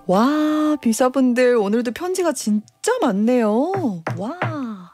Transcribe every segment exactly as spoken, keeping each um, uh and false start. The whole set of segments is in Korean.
와, 비서분들 오늘도 편지가 진짜 많네요. 와.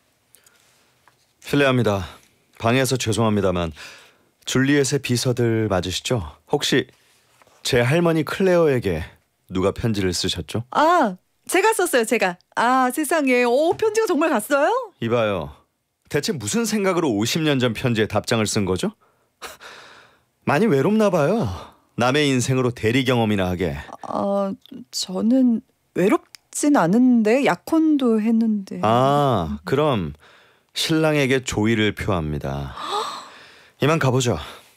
실례합니다. 방해해서 죄송합니다만 줄리엣의 비서들 맞으시죠? 혹시 제 할머니 클레어에게 누가 편지를 쓰셨죠? 아, 제가 썼어요, 제가. 아, 세상에. 오, 편지가 정말 갔어요? 이봐요. 대체 무슨 생각으로 오십 년 전 편지에 답장을 쓴 거죠? 많이 외롭나 봐요. 남의 인생으로 대리 경험이나 하게. 아, 저는 외롭진 않은데 약혼도 했는데. 아, 그럼 신랑에게 조의를 표합니다. 이만 가보죠.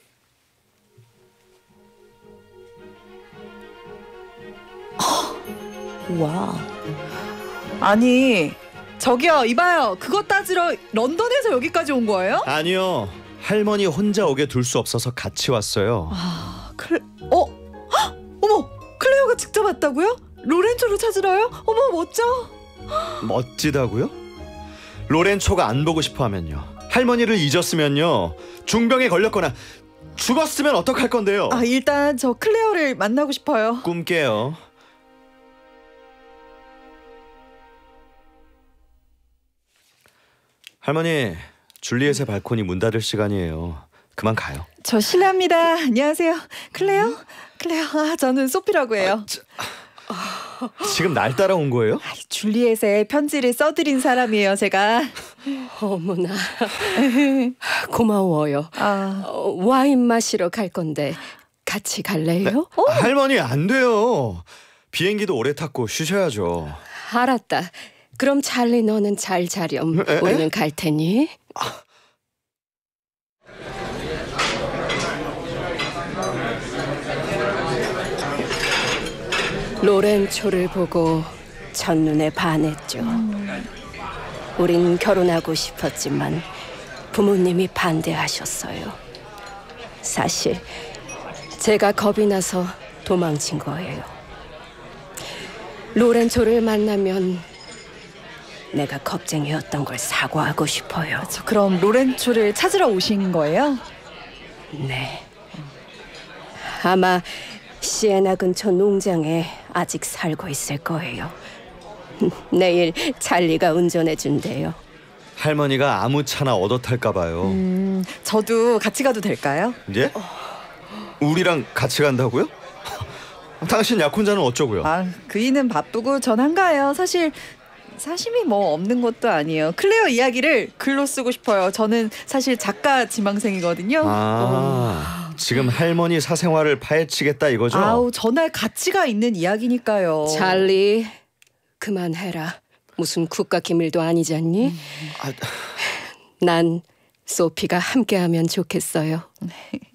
와. 아니, 저기요, 이봐요. 그거 따지러 런던에서 여기까지 온 거예요? 아니요. 할머니 혼자 오게 둘 수 없어서 같이 왔어요. 아, 클... 어? 헉! 어머, 클레어가 직접 왔다고요? 로렌초를 찾으러요? 어머, 멋져. 멋지다고요? 로렌초가 안 보고 싶어 하면요. 할머니를 잊었으면요. 중병에 걸렸거나 죽었으면 어떡할 건데요? 아, 일단 저 클레어를 만나고 싶어요. 꿈깨요. 할머니, 줄리엣의 발코니 문 닫을 시간이에요. 그만 가요. 저 실례합니다. 안녕하세요. 클레어? 클레어, 아, 저는 소피라고 해요. 아, 저, 지금 날 따라온 거예요? 아, 줄리엣의 편지를 써드린 사람이에요, 제가. 어머나 고마워요. 아, 어, 와인 마시러 갈 건데 같이 갈래요? 네? 어? 할머니 안 돼요. 비행기도 오래 탔고 쉬셔야죠. 알았다. 그럼 찰리 너는 잘 자렴. 에? 우리는 갈 테니. 로렌초를 보고 첫눈에 반했죠. 우린 결혼하고 싶었지만 부모님이 반대하셨어요. 사실 제가 겁이 나서 도망친 거예요. 로렌초를 만나면 내가 겁쟁이였던 걸 사과하고 싶어요. 저 그럼 로렌초를 찾으러 오신 거예요? 네. 아마 시에나 근처 농장에 아직 살고 있을 거예요. 내일 찰리가 운전해 준대요. 할머니가 아무 차나 얻어 탈까 봐요. 음, 저도 같이 가도 될까요? 예? 우리랑 같이 간다고요? 당신 약혼자는 어쩌고요? 아, 그이는 바쁘고 전 한가해요. 사실 사심이 뭐 없는 것도 아니에요. 클레어 이야기를 글로 쓰고 싶어요. 저는 사실 작가 지망생이거든요. 아, 지금 할머니 사생활을 파헤치겠다 이거죠? 아우, 전할 가치가 있는 이야기니까요. 찰리, 그만해라. 무슨 국가 기밀도 아니잖니? 아, 난 소피가 함께하면 좋겠어요. 네.